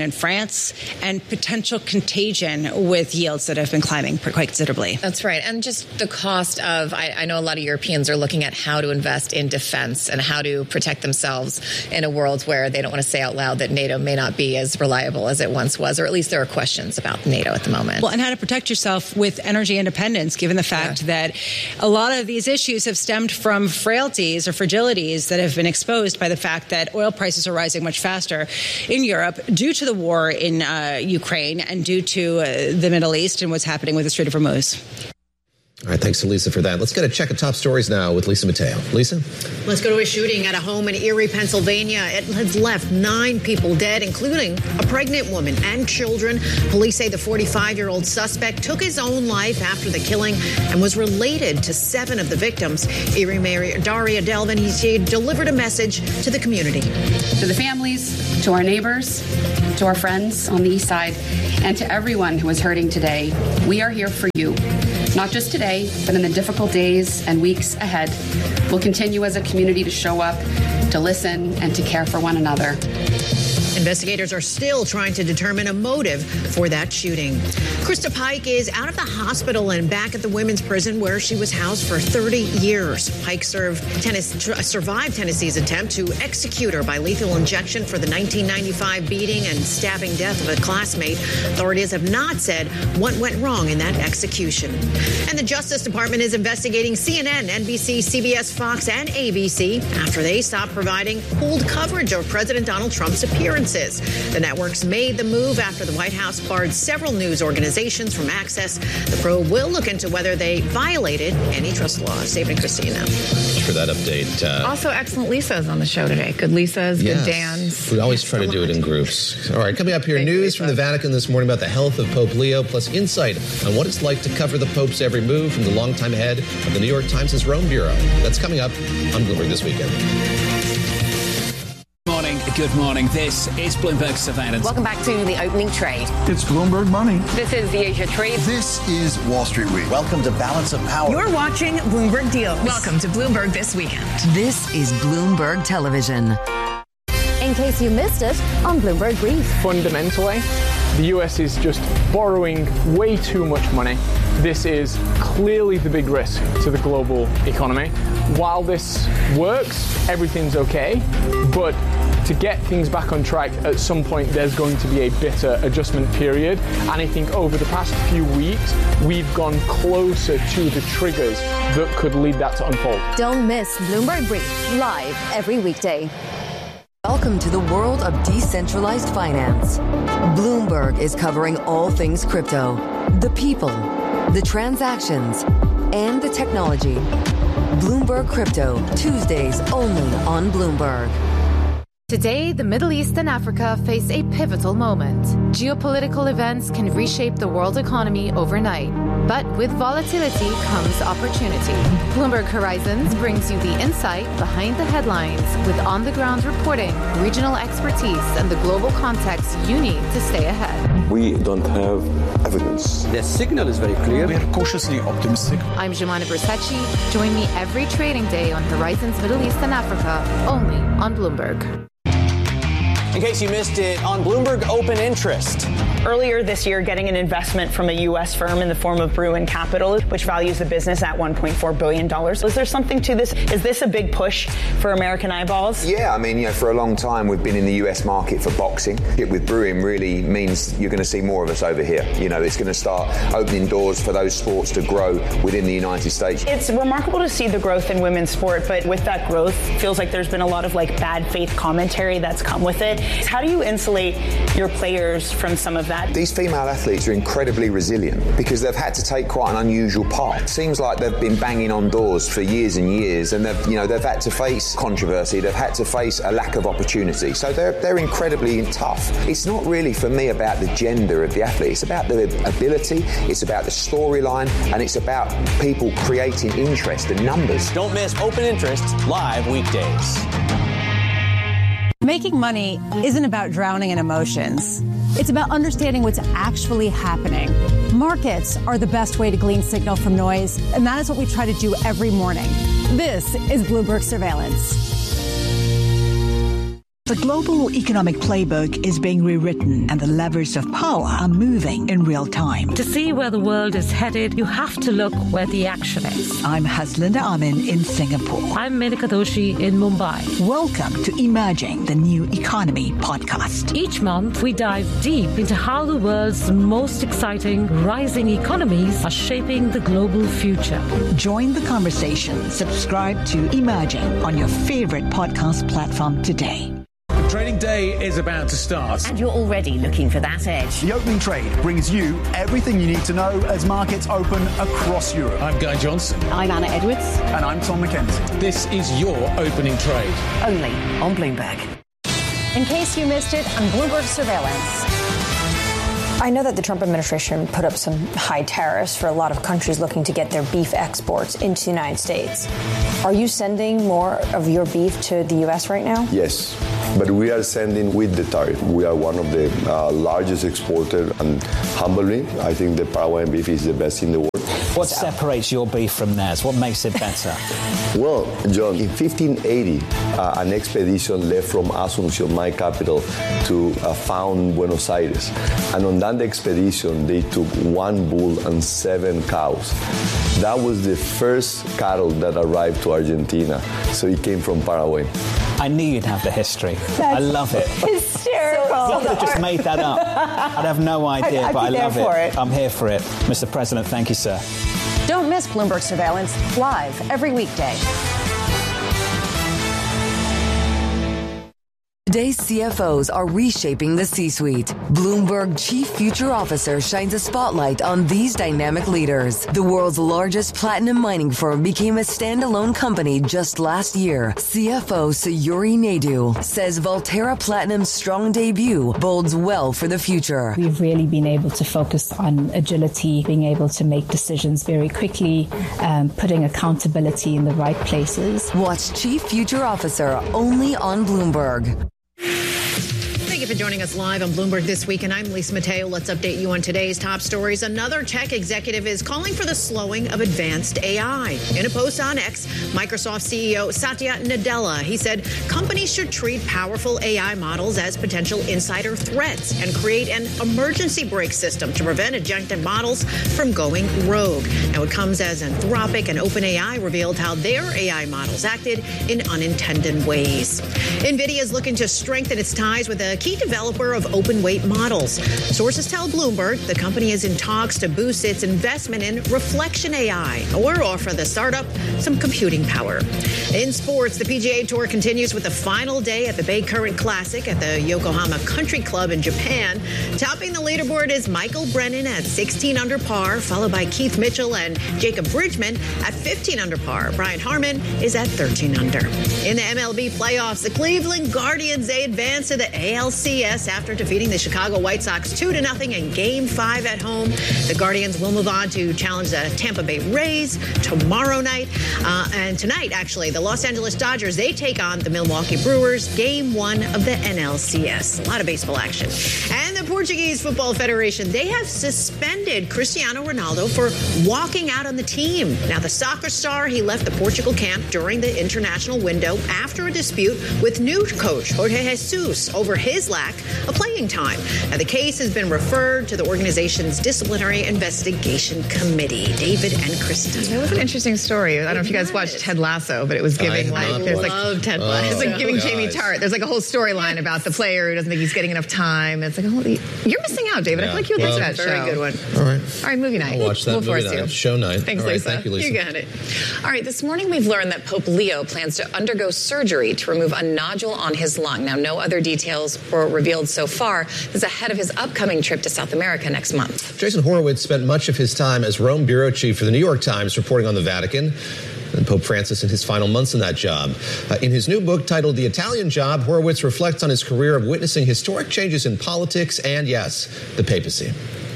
finance and potential contagion with yields that have been climbing quite considerably. That's right. And just the cost of, I, I know a lot of Europeans are looking at how to invest in defense and how to protect themselves in a world where they don't want to say out loud that NATO may not be as reliable as it once was, or at least there are questions about NATO at the moment. Well, and how to protect yourself with energy independence, given the fact yeah. that a lot of these issues have stemmed from frailties or fragilities that have been exposed by the fact that oil prices are rising much faster in Europe due to the war in uh, Ukraine and due to uh, the Middle East and what's happening with the Strait of Hormuz. All right, thanks to Lisa for that. Let's get a check of top stories now with Lisa Mateo. Lisa? Let's go to a shooting at a home in Erie, Pennsylvania. It has left nine people dead, including a pregnant woman and children. Police say the forty-five-year-old suspect took his own life after the killing and was related to seven of the victims. Erie Mayor Daria Delvin, he delivered a message to the community. To the families, to our neighbors, to our friends on the east side, and to everyone who is hurting today, we are here for you. Not just today, but in the difficult days and weeks ahead. We'll continue as a community to show up, to listen, and to care for one another. Investigators are still trying to determine a motive for that shooting. Krista Pike is out of the hospital and back at the women's prison where she was housed for thirty years. Pike served tennis, survived Tennessee's attempt to execute her by lethal injection for the nineteen ninety-five beating and stabbing death of a classmate. Authorities have not said what went wrong in that execution. And the Justice Department is investigating C N N, N B C, C B S, Fox, and A B C after they stopped providing pooled coverage of President Donald Trump's appearances. The networks made the move after the White House barred several news organizations from access. The probe will look into whether they violated antitrust laws. David and Christina. Thanks for that update. Uh, also, excellent Lisa's on the show today. Good Lisa's, yes. good Dan's. We always try to do it in groups. All right, coming up here, Thank news from the Vatican this morning about the health of Pope Leo, plus insight on what it's like to cover the Pope's every move from the longtime head of the New York Times' Rome Bureau. That's coming up on Bloomberg This Weekend. Good morning. This is Bloomberg Surveillance. Welcome back to the opening trade. It's Bloomberg Money. This is the Asia Trade. This is Wall Street Week. Welcome to Balance of Power. You're watching Bloomberg Deals. Welcome to Bloomberg This Weekend. This is Bloomberg Television. In case you missed it, on Bloomberg Brief. Fundamentally, the U S is just borrowing way too much money. This is clearly the big risk to the global economy. While this works, everything's okay, but to get things back on track, at some point there's going to be a bitter adjustment period. And I think over the past few weeks, we've gone closer to the triggers that could lead that to unfold. Don't miss Bloomberg Brief, live every weekday. Welcome to the world of decentralized finance. Bloomberg is covering all things crypto, the people, the transactions, and the technology. Bloomberg Crypto, Tuesdays only on Bloomberg. Today, the Middle East and Africa face a pivotal moment. Geopolitical events can reshape the world economy overnight. But with volatility comes opportunity. Bloomberg Horizons brings you the insight behind the headlines with on-the-ground reporting, regional expertise, and the global context you need to stay ahead. We don't have evidence. The signal is very clear. We are cautiously optimistic. I'm Jemana Bersachi. Join me every trading day on Horizons Middle East and Africa, only on Bloomberg. In case you missed it, on Bloomberg Open Interest. Earlier this year, getting an investment from a U S firm in the form of Bruin Capital, which values the business at one point four billion dollars. Is there something to this? Is this a big push for American eyeballs? Yeah, I mean, you know, for a long time, we've been in the U S market for boxing. It with Bruin really means you're going to see more of us over here. You know, it's going to start opening doors for those sports to grow within the United States. It's remarkable to see the growth in women's sport, but with that growth, feels like there's been a lot of like bad faith commentary that's come with it. How do you insulate your players from some of that? These female athletes are incredibly resilient because they've had to take quite an unusual path. It seems like they've been banging on doors for years and years, and they've, you know, they've had to face controversy. They've had to face a lack of opportunity. So they're they're incredibly tough. It's not really for me about the gender of the athlete. It's about the ability. It's about the storyline, and it's about people creating interest and numbers. Don't miss Open Interest live weekdays. Making money isn't about drowning in emotions. It's about understanding what's actually happening. Markets are the best way to glean signal from noise, and that is what we try to do every morning. This is Bloomberg Surveillance. The global economic playbook is being rewritten and the levers of power are moving in real time. To see where the world is headed, you have to look where the action is. I'm Haslinda Amin in Singapore. I'm Menika Doshi in Mumbai. Welcome to Emerging the New Economy podcast. Each month, we dive deep into how the world's most exciting rising economies are shaping the global future. Join the conversation. Subscribe to Emerging on your favorite podcast platform today. Trading day is about to start. And you're already looking for that edge. The opening trade brings you everything you need to know as markets open across Europe. I'm Guy Johnson. I'm Anna Edwards. And I'm Tom McKenzie. This is your opening trade. Only on Bloomberg. In case you missed it, on Bloomberg Surveillance. I know that the Trump administration put up some high tariffs for a lot of countries looking to get their beef exports into the United States. Are you sending more of your beef to the U S right now? Yes, but we are sending with the tariff. We are one of the uh, largest exporters, and humbly, I think the Paraguayan beef is the best in the world. What separates your beef from theirs? What makes it better? Well, John, in fifteen eighty, uh, an expedition left from Asunción, my capital, to uh, found Buenos Aires. And on that expedition, they took one bull and seven cows. That was the first cattle that arrived to Argentina. So it came from Paraguay. I knew you'd have the history. That's I love it. Hysterical. I could have just made that up. I'd have no idea, I'd, I'd but I love it. it. I'm here for it. Mister President, thank you, sir. Don't miss Bloomberg Surveillance live every weekday. Today's C F Os are reshaping the C-suite. Bloomberg Chief Future Officer shines a spotlight on these dynamic leaders. The world's largest platinum mining firm became a standalone company just last year. C F O Sayuri Naidu says Valterra Platinum's strong debut bodes well for the future. We've really been able to focus on agility, being able to make decisions very quickly, um, putting accountability in the right places. Watch Chief Future Officer only on Bloomberg. Thank you for joining us live on Bloomberg This Week, and I'm Lisa Mateo. Let's update you on today's top stories. Another tech executive is calling for the slowing of advanced A I. In a post on X, Microsoft C E O Satya Nadella, he said companies should treat powerful A I models as potential insider threats and create an emergency brake system to prevent agentic models from going rogue. Now, it comes as Anthropic and OpenAI revealed how their A I models acted in unintended ways. NVIDIA is looking to strengthen its ties with a key developer of open weight models. Sources tell Bloomberg the company is in talks to boost its investment in Reflection A I or offer the startup some computing power. In sports, the P G A Tour continues with the final day at the Bay Current Classic at the Yokohama Country Club in Japan. Topping the leaderboard is Michael Brennan at sixteen under par, followed by Keith Mitchell and Jacob Bridgman at fifteen under par. Brian Harman is at thirteen under. In the M L B playoffs, the Cleveland Guardians, they advance to the A L C S after defeating the Chicago White Sox two to nothing in Game five at home. The Guardians will move on to challenge the Tampa Bay Rays tomorrow night. Uh, and tonight, actually, the Los Angeles Dodgers, they take on the Milwaukee Brewers, Game one of the N L C S. A lot of baseball action. And the Portuguese Football Federation, they have suspended Cristiano Ronaldo for walking out on the team. Now, the soccer star, he left the Portugal camp during the international window after a dispute with new coach Jorge Jesus over his lack of playing time. Now, the case has been referred to the organization's disciplinary investigation committee. David and Kristen. It was an interesting story. I don't know if you guys watched Ted Lasso, but it was giving I like there's love like Ted Lasso. It's like giving Oh, Jamie guys. Tart. There's like a whole storyline about the player who doesn't think he's getting enough time. It's like, oh, you're missing out, David. Yeah. I feel like you would Well, like that very show. good one. All right. All right, movie night. I'll watch that We'll movie force night. you. Show night. Thanks, All right, Lisa. thank you, Lisa. You got it. All right, this morning we've learned that Pope Leo plans to undergo surgery to remove a nodule on his lung. Now, no other details were revealed so far. This is ahead of his upcoming trip to South America next month. Jason Horowitz spent much of his time as Rome bureau chief for the New York Times reporting on the Vatican and Pope Francis in his final months in that job. Uh, in his new book titled The Italian Job, Horowitz reflects on his career of witnessing historic changes in politics and, yes, the papacy.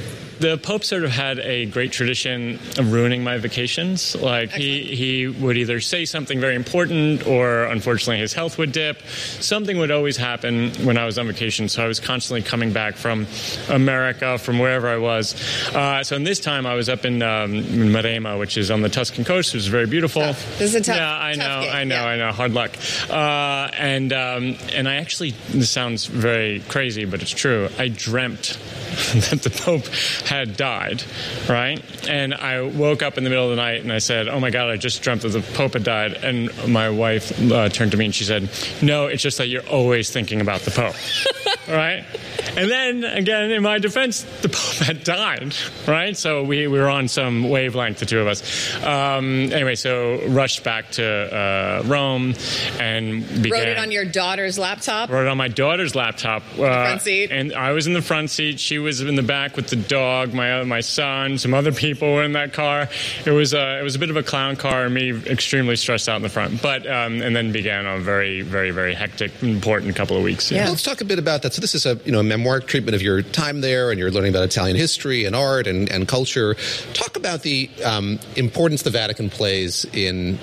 the Pope sort of had a great tradition of ruining my vacations. Like he, he would either say something very important or unfortunately his health would dip. Something would always happen when I was on vacation. So I was constantly coming back from America, from wherever I was. Uh, so in this time I was up in, um, in Maremma, which is on the Tuscan coast, which is very beautiful. Tough. This is a tough Yeah, I know, game. I know, yeah. I know. Hard luck. Uh, and, um, and I actually, this sounds very crazy, but it's true. I dreamt that the Pope had died, right? And I woke up in the middle of the night and I said, oh my God, I just dreamt that the Pope had died. And my wife uh, turned to me and she said, no, it's just that you're always thinking about the Pope, right? And then, again, in my defense, the Pope had died, right? So we, we were on some wavelength, the two of us. Um, anyway, so rushed back to uh, Rome and began... Wrote it on your daughter's laptop? Wrote it on my daughter's laptop. Uh, front seat? And I was in the front seat. She was in the back with the dog, my my son, some other people were in that car. It was, uh, it was a bit of a clown car, and me extremely stressed out in the front. But, um, and then began a very, very, very hectic, important couple of weeks. Yeah. Let's talk a bit about that. So this is a, you know, a memoir treatment of your time there, and you're learning about Italian history and art and, and culture. Talk about the um, importance the Vatican plays in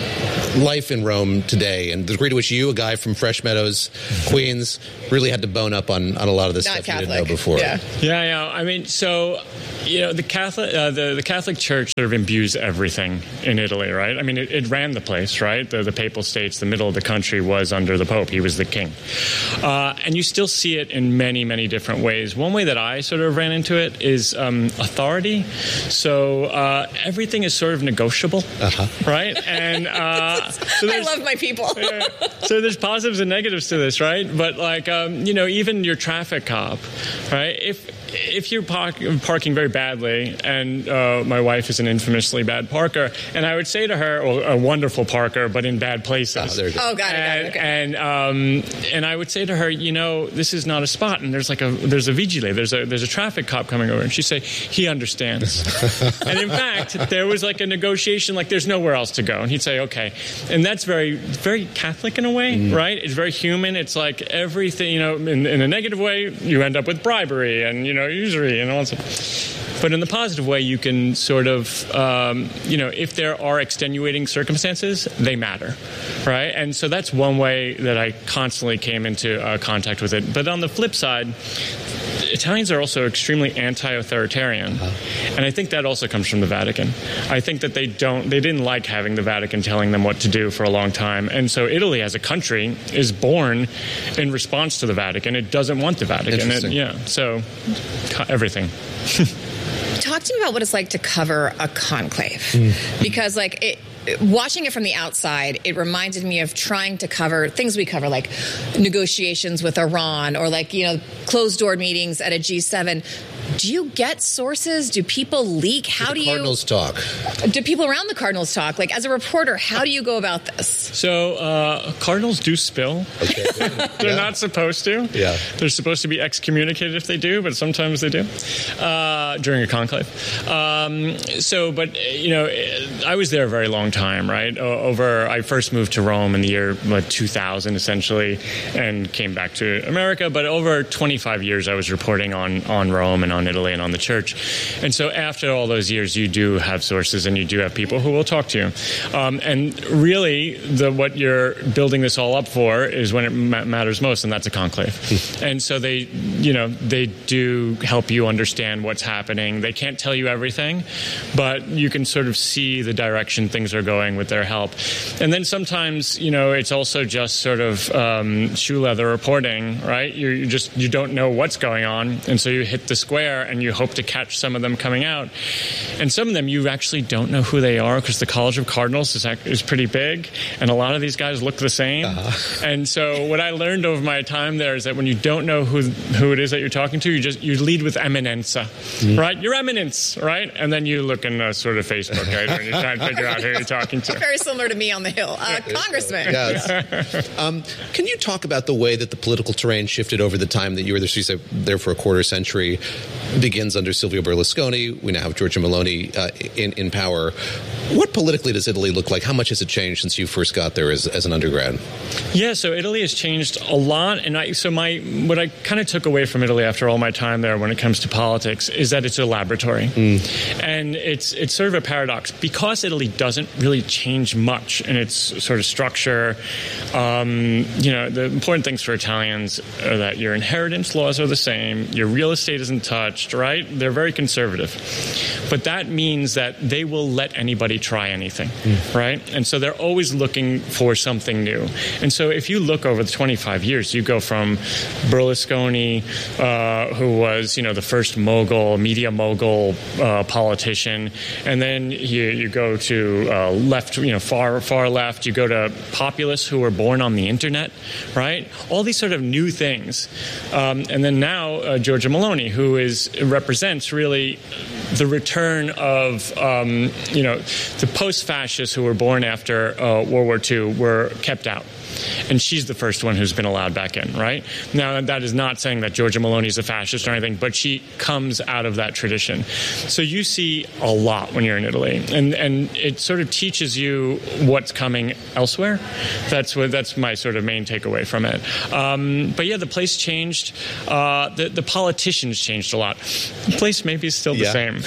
life in Rome today, and the degree to which you, a guy from Fresh Meadows, Queens, really had to bone up on, on a lot of this Not stuff Catholic. you didn't know before. Yeah. Yeah, yeah. I mean, so, you know, the Catholic, uh, the, the Catholic Church sort of imbues everything in Italy, right? I mean, it, it ran the place, right? The, the Papal States, the middle of the country was under the Pope. He was the king. Uh, and you still see it in many, many different ways. One way that I sort of ran into it is um, authority. So uh, everything is sort of negotiable, uh-huh. right? And uh, so I love my people. yeah. So there's positives and negatives to this, right? But like, um, you know, even your traffic cop, right? If if you're park, parking very badly, and uh, my wife is an infamously bad parker, and I would say to her, well, a wonderful parker, but in bad places. Oh, oh got it, got it. Okay. And um, and I would say to her, you know, this is not a spot, and there's like a there's a vigile, there's a there's a traffic cop coming over, and she'd say, he understands. And in fact, there was like a negotiation, like there's nowhere else to go, and he'd say, okay, and that's very very Catholic in a way, mm. right? It's very human. It's like everything, you know, in, in a negative way, you end up with bribery and you know usury and all that stuff. But in the positive way, you can sort of, um, you know, if there are extenuating circumstances, they matter, right? And so that's one way that I constantly came into uh, contact with it. But on the flip side, Italians are also extremely anti-authoritarian, uh-huh. and I think that also comes from the Vatican. I think that they don't, they didn't like having the Vatican telling them what to do for a long time, and so Italy as a country is born in response to the Vatican. It doesn't want the Vatican. Interesting. It, yeah, so everything. Talk to me about what it's like to cover a conclave, Mm. because like it. Watching it from the outside, it reminded me of trying to cover things we cover, like negotiations with Iran or like, you know, closed-door meetings at a G seven. Do you get sources? Do people leak? How do you... Cardinals talk. Do people around the Cardinals talk? Like, as a reporter, how do you go about this? So, uh, Cardinals do spill. Okay. They're Yeah. not supposed to. Yeah. They're supposed to be excommunicated if they do, but sometimes they do uh, during a conclave. Um, so, but, you know, I was there a very long time, right? O- over, I first moved to Rome in the year what, two thousand, essentially, and came back to America. But over twenty-five years, I was reporting on, on Rome and on Italy and on the church. And so after all those years, you do have sources and you do have people who will talk to you. Um, and really, the what you're building this all up for is when it ma- matters most, and that's a conclave. And so they, you know, they do help you understand what's happening. They can't tell you everything, but you can sort of see the direction things are going with their help. And then sometimes, you know, it's also just sort of um, shoe leather reporting, right? You, you just, you don't know what's going on, and so you hit the square and you hope to catch some of them coming out. And some of them you actually don't know who they are because the College of Cardinals is, is pretty big, and a lot of these guys look the same. Uh-huh. And so what I learned over my time there is that when you don't know who who it is that you're talking to, you just you lead with eminenza, mm. right? Your eminence, right? And then you look in a sort of Facebook, right? And you try and figure out who you're talking to. Very similar to me on the Hill. Uh, Congressman. Yes. um, can you talk about the way that the political terrain shifted over the time that you were there, there for a quarter century? begins under Silvio Berlusconi. We now have Giorgia Meloni uh, in, in power. What politically does Italy look like? How much has it changed since you first got there as, as an undergrad? Yeah, so Italy has changed a lot. And I, so my what I kind of took away from Italy after all my time there when it comes to politics is that it's a laboratory. Mm. And it's it's sort of a paradox. Because Italy doesn't really change much in its sort of structure, um, you know, the important things for Italians are that your inheritance laws are the same, your real estate isn't touched, right? They're very conservative. But that means that they will let anybody try anything, mm. right? And so they're always looking for something new. And so if you look over the twenty-five years, you go from Berlusconi, uh, who was, you know, the first mogul, media mogul uh, politician, and then you, you go to uh, left, you know, far, far left, you go to populists who were born on the internet, right? All these sort of new things. Um, and then now uh, Giorgia Meloni, who is represents really the return of, um, you know, the post-fascists who were born after uh, World War Two were kept out. And she's the first one who's been allowed back in, right? Now, that is not saying that Giorgia Meloni is a fascist or anything, but she comes out of that tradition. So you see a lot when you're in Italy, and and it sort of teaches you what's coming elsewhere. That's what that's my sort of main takeaway from it. Um, but yeah, the place changed. Uh, the the politicians changed a lot. The place maybe is still the yeah. same.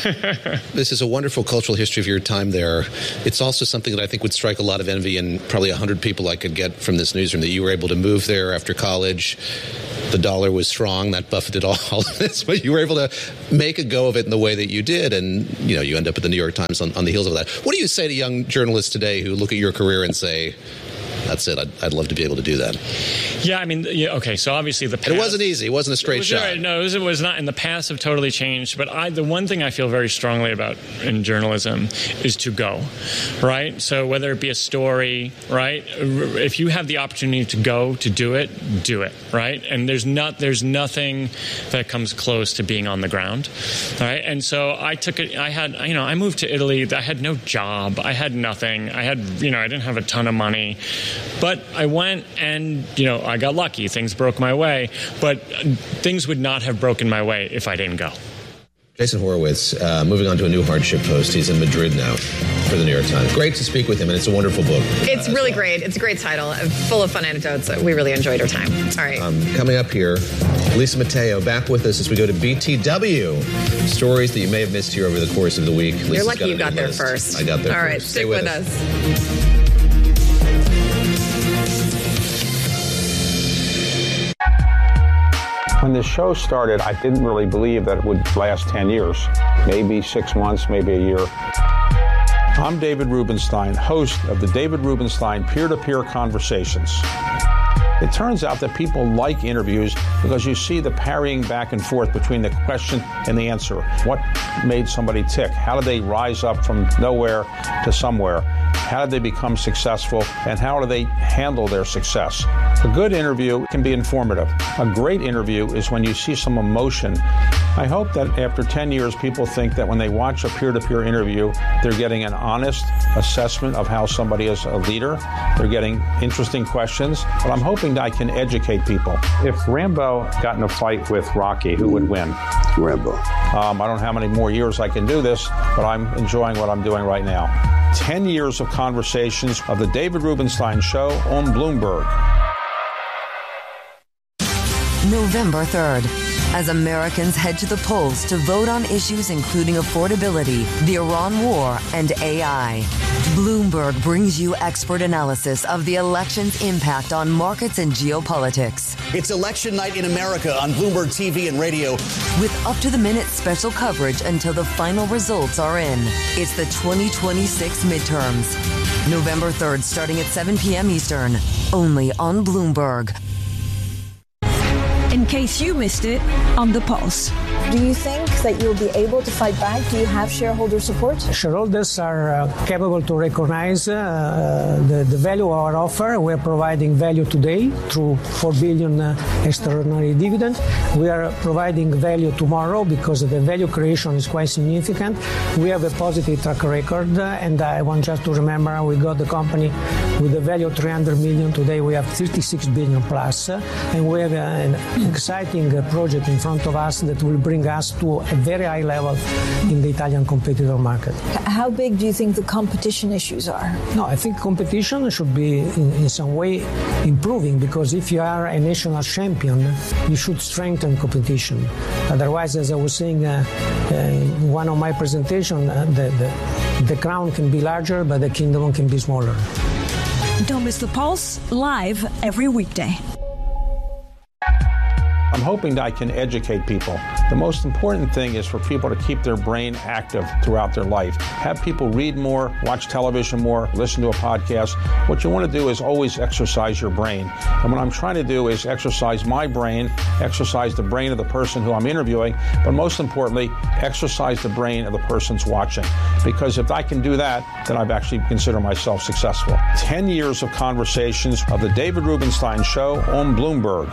This is a wonderful cultural history of your time there. It's also something that I think would strike a lot of envy in probably a hundred people I could get from this newsroom, that you were able to move there after college. The dollar was strong. That buffeted all of this, but you were able to make a go of it in the way that you did. And, you know, you end up at the New York Times on, on the heels of that. What do you say to young journalists today who look at your career and say, that's it, I'd, I'd love to be able to do that? Yeah, I mean, yeah, okay, so obviously the past... It wasn't easy. It wasn't a straight was, shot. Right, no, it was, it was not. And the past have totally changed. But I, the one thing I feel very strongly about in journalism is to go, right? So whether it be a story, right? If you have the opportunity to go, to do it, do it, right? And there's not, there's nothing that comes close to being on the ground, right? And so I took it, I had, you know, I moved to Italy. I had no job. I had nothing. I had, you know, I didn't have a ton of money. But I went and, you know, I got lucky. Things broke my way. But things would not have broken my way if I didn't go. Jason Horowitz, uh, moving on to a new hardship post. He's in Madrid now for the New York Times. Great to speak with him, and it's a wonderful book. It's uh, really well. great. It's a great title, full of fun anecdotes. We really enjoyed our time. All right. Um, coming up here, Lisa Mateo back with us as we go to B T W. Stories that you may have missed here over the course of the week. Lisa's You're lucky got you got there list. first. I got there All first. right, Stay stick with, with us. us. When this show started, I didn't really believe that it would last ten years, maybe six months, maybe a year. I'm David Rubenstein, host of the David Rubenstein Peer-to-Peer Conversations. It turns out that people like interviews because you see the parrying back and forth between the question and the answer. What made somebody tick? How did they rise up from nowhere to somewhere? How did they become successful? And how do they handle their success? A good interview can be informative. A great interview is when you see some emotion. I hope that after ten years, people think that when they watch a peer-to-peer interview, they're getting an honest assessment of how somebody is a leader. They're getting interesting questions. But I'm hoping that I can educate people. If Rambo got in a fight with Rocky, who would win? Rambo. Um, I don't know how many more years I can do this, but I'm enjoying what I'm doing right now. Ten years of conversations of the David Rubenstein Show on Bloomberg. November third, as Americans head to the polls to vote on issues including affordability, the Iran war, and A I. Bloomberg brings you expert analysis of the election's impact on markets and geopolitics. It's election night in America on Bloomberg T V and radio. With up-to-the-minute special coverage until the final results are in. It's the twenty twenty-six midterms. November third, starting at seven p.m. Eastern, only on Bloomberg. In case you missed it, on The Pulse. Do you think expect that you'll be able to fight back? Do you have shareholder support? Shareholders are uh, capable to recognize uh, the, the value of our offer. We're providing value today through four billion dollars uh, extraordinary dividend. We are providing value tomorrow because the value creation is quite significant. We have a positive track record, uh, and I want just to remember we got the company with a value of three hundred million dollars. Today we have thirty-six billion dollars plus, uh, and we have uh, an exciting uh, project in front of us that will bring us to a very high level in the Italian competitor market. How big do you think the competition issues are? No, I think competition should be in, in some way improving, because if you are a national champion, you should strengthen competition. Otherwise, as I was saying uh, uh, in one of my presentations, uh, the, the, the crown can be larger, but the kingdom can be smaller. Don't miss The Pulse, live every weekday. I'm hoping that I can educate people. The most important thing is for people to keep their brain active throughout their life. Have people read more, watch television more, listen to a podcast. What you want to do is always exercise your brain. And what I'm trying to do is exercise my brain, exercise the brain of the person who I'm interviewing, but most importantly, exercise the brain of the person's watching. Because if I can do that, then I've actually considered myself successful. Ten years of conversations of the David Rubenstein Show on Bloomberg.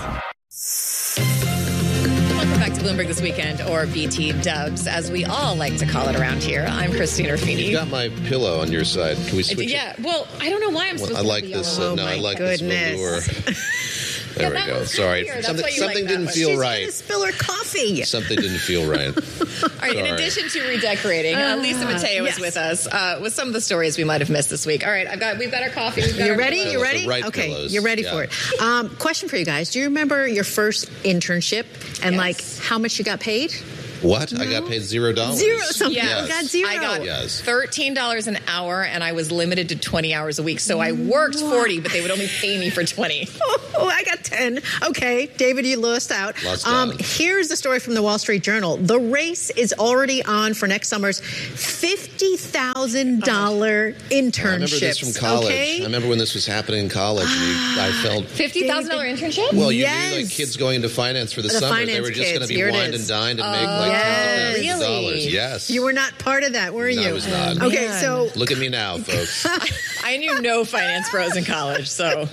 Welcome back to Bloomberg This Weekend, or B T Dubs, as we all like to call it around here. I'm Christina Ruffini. You got my pillow on your side. Can we switch yeah, it? Yeah, well, I don't know why I'm supposed well, I to like be this. on. Uh, no, oh I like goodness. this velour. There yeah, we go. Sorry. Something, something like didn't feel She's right. Gonna spill her coffee. Something didn't feel right. All right, in addition to redecorating, uh, Lisa Mateo yes. is with us uh, with some of the stories we might have missed this week. All right, I've got we've got our coffee. We've got You're our ready? pillows. You ready? Right okay, pillows. you're ready Yeah. for it. Um, question for you guys: do you remember your first internship and Yes. like how much you got paid? What? No. I got paid zero dollars. Zero. Some yes. people got zero. I got yes. thirteen dollars an hour, and I was limited to twenty hours a week. So I worked forty, but they would only pay me for twenty. Oh, I got ten. Okay, David, you lost out. Lost um, out. Here's the story from the Wall Street Journal. The race is already on for next summer's fifty thousand dollars internship. I remember this from college. Okay? I remember when this was happening in college. And we, I felt fifty thousand dollar internship. Well, you yes. knew like kids going into finance for the, The summer. They were just going to be wined and dined and make like yes. tens of thousands of Really? dollars. Yes. You were not part of that, were No, you? I was not. Okay, Man. so Look at me now, folks. I knew no finance pros in college, so.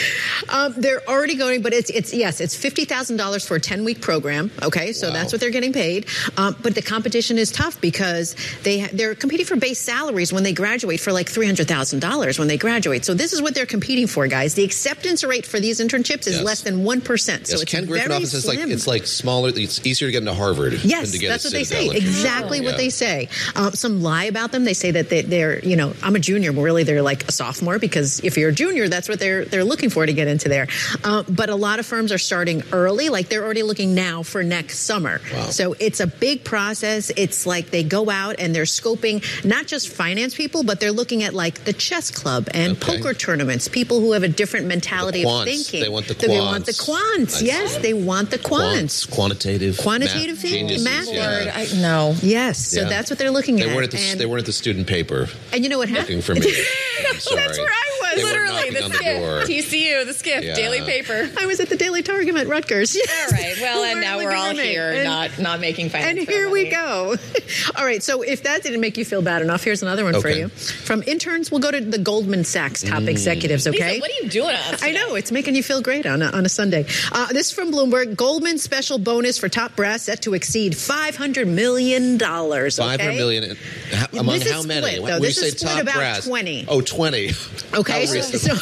Um, they're already going, but it's it's yes, it's fifty thousand dollars for a ten week program. Okay, so Wow. that's what they're getting paid. Um, but the competition is tough because they ha- they're competing for base salaries when they graduate for like three hundred thousand dollars when they graduate. So this is what they're competing for, guys. The acceptance rate for these internships is Yes. less than one percent. So yes, it's Ken Griffin very office is like slim. it's like smaller. It's easier to get into Harvard Yes, than to get that's into what they say. Citadel. Exactly what Yeah. they say. Um, some lie about them. They say that they, they're, you know, I'm a junior, but really they're like a sophomore, because if you're a junior, that's what they're they're looking for to get into there. Uh, but a lot of firms are starting early, like they're already looking now for next summer. Wow. So it's a big process. It's like they go out and they're scoping not just finance people, but they're looking at like the chess club and Okay. poker tournaments, people who have a different mentality The of quants. thinking. They want the They want the quants. quants. I Yes, see. they want the quants. Quants, quantitative, Quantitative math thinking, geniuses, math yeah. Lord, I, no. Yes, so Yeah. that's what they're looking They at. weren't at the and, they weren't at the student paper and you know what looking happened? for me. I'm sorry. That's where I was. They were Literally, knocking the on the door. Skiff, T C U, the Skiff, Yeah. daily paper. I was at the Daily Targum at Rutgers. All right. Well, and now we're all looking for me. here, And- not not making finance. And pro here we money. go. All right. So if that didn't make you feel bad enough, here's another one for Okay. you. From interns, we'll go to the Goldman Sachs top Mm. executives. Okay. Lisa, what are you doing to us I today? know it's making you feel great on a, on a Sunday. Uh, this is from Bloomberg. Goldman special bonus for top brass set to exceed five hundred million dollars. Five hundred okay? million. How, among This is how many? split, When though. you This say is split top about brass, twenty. Oh, twenty. Okay. How So, reasonable.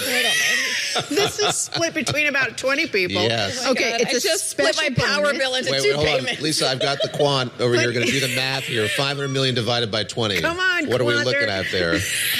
so this is split between about twenty people. Yes. Oh my Okay. God, It's I a just split my special power bonus. bill into Wait, two wait, hold payments. on, Lisa. I've got the quant over here. Going to do the math here. Five hundred million divided by twenty. Come on, What are we Quanter. looking at there?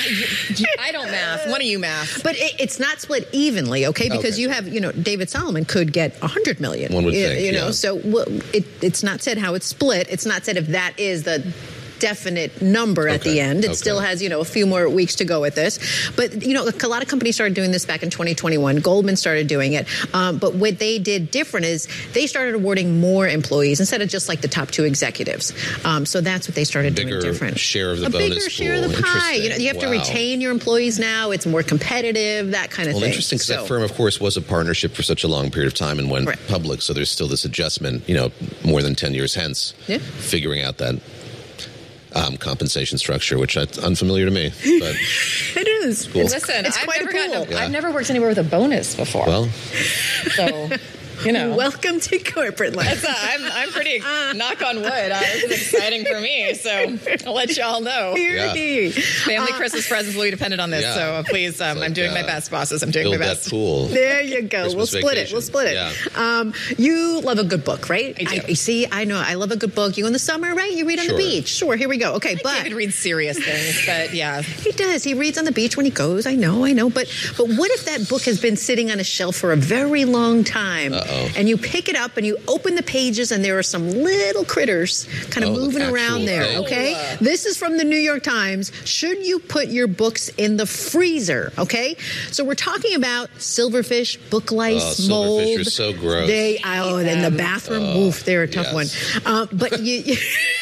I don't math. One of you math. But it, it's not split evenly, okay? Because Okay. you have, you know, David Solomon could get a hundred million. One would you, think, you know. yeah. So well, it, it's not said how it's split. It's not said if that is the definite number at Okay. the end. It Okay. still has, you know, a few more weeks to go with this. But, you know, a lot of companies started doing this back in twenty twenty-one. Goldman started doing it. Um, but what they did different is they started awarding more employees instead of just like the top two executives. Um, so that's what they started Bigger doing different. share of the a bonus bigger share pool. of the pie. Interesting. You know, you have to Wow. retain your employees now. It's more competitive, that kind of Well, thing. interesting because So- that firm, of course, was a partnership for such a long period of time and went public. So there's still this adjustment, you know, more than ten years hence, Yeah. figuring out that um, compensation structure, which is unfamiliar to me. But it is. Cool. Listen, It's I've quite never cool. gotten. A, Yeah. I've never worked anywhere with a bonus before. well, So, you know. Welcome to corporate life. That's, uh, I'm, I'm pretty, knock on wood, uh, this is exciting for me, so I'll let y'all know. Yeah. Family Christmas presents will be dependent on this, Yeah. so uh, please, um, I'm doing my uh, best, bosses. I'm doing build my that best. pool. There you go. Christmas we'll split vacation. it. We'll split it. Yeah. Um, you love a good book, right? I do. I, see, I know. I love a good book. You in the summer, right? You read on Sure. the beach. Sure. Here we go. Okay, but David reads serious things, but yeah. he does. He reads on the beach when he goes. I know. I know. But but what if that book has been sitting on a shelf for a very long time, Uh-oh. and you pick it up and you open the pages and there are some little critters kind of Oh, moving actual around there. thing. Okay. This is from the New York Times. Should you put your books in the freezer? Okay. So we're talking about silverfish, book lice, Oh, mold. silverfish are so gross. They oh, in the bathroom. Oh, oof, they're a tough yes. one. Uh, but you. you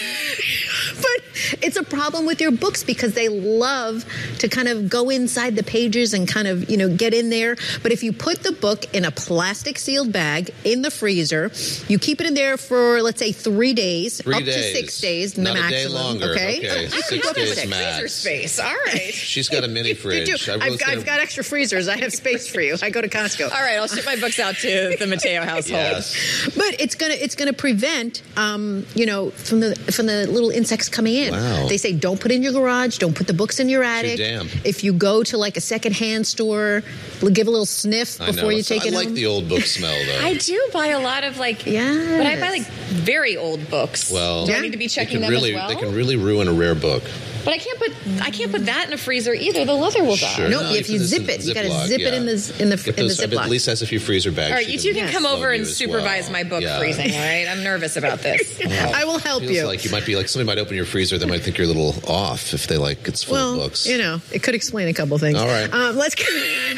But it's a problem with your books because they love to kind of go inside the pages and kind of, you know, get in there. But if you put the book in a plastic sealed bag in the freezer, you keep it in there for, let's say, three days, Three up days. to six days, Not the a day maximum. longer. Okay. Okay, I six could go days with max. Freezer space, all right. She's got a mini You fridge. do. I I've, was got, gonna- I've got extra freezers. I have space for you. I go to Costco. All right, I'll ship my books out to the Mateo household. Yes. But it's gonna it's gonna prevent um, you know from the from the little insects coming in. Wow. They say don't put it in your garage, don't put the books in your attic. damp. If you go to like a secondhand store, give a little sniff I know. before you So take I it like home. the old book smell, though. I do buy a lot of like, Yes. but I buy like very old books. Well, do I need to be checking they them can really, as well? They can really ruin a rare book. But I can't put I can't put that in a freezer either. The leather will die. Sure. No, No, if you you put this zip in it, you got to Ziploc, zip it yeah. in the in the Get in the those, I bet Ziploc. at least has a few freezer bags. All right, you two can come over and supervise my book Yeah. freezing, all right? I'm nervous about this. I will help Feels you. like you might be like somebody might open your freezer. They might think you're a little off if they like it's full well, of books. you know, it could explain a couple things. All right. um, let's go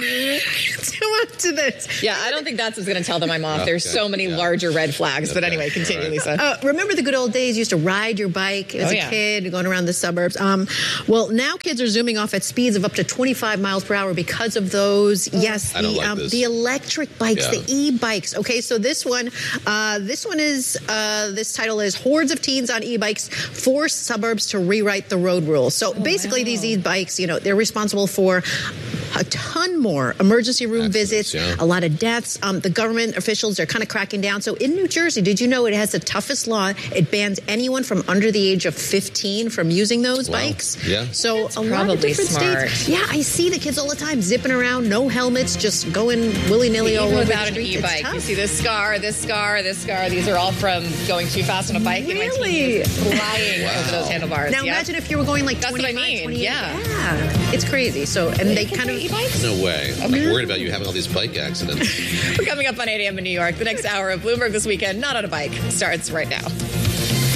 let's go on to this. Yeah, I don't think that's what's going to tell them I'm off. There's Okay. so many Yeah. larger red flags. But Okay. anyway, continue, All right. Lisa. Uh, remember the good old days? You used to ride your bike as Oh, a yeah. kid, going around the suburbs. Um, well, now kids are zooming off at speeds of up to twenty-five miles per hour because of those. Yes, I the don't like um, this. the electric bikes, Yeah. the e-bikes. Okay, so this one, uh, this one is uh, this title is "Hordes of Teens on E-Bikes Force Suburbs to Rewrite the Road Rules." So basically, these e-bikes, you know, they're responsible for a ton more emergency room visits, yeah. a lot of deaths. Um, the government officials are kind of cracking down. So in New Jersey, did you know it has the toughest law? It bans anyone from under the age of fifteen from using those Wow. bikes. Yeah. So a lot of probably different smart. states. Yeah, I see the kids all the time zipping around, no helmets, just going willy nilly all Even over without the an streets. It's e-bike, tough. you see this scar, this scar, this scar. These are all from going too fast on a bike. And my team Really? is flying over those handlebars. Now Yep. imagine if you were going like That's what I twenty-five, mean, twenty-eight. yeah. Yeah, it's crazy. So and they kind of e-bikes. No way. I'm worried about you having all these bike accidents. We're coming up on eight a.m. in New York. The next hour of Bloomberg This Weekend, not on a bike, starts right now.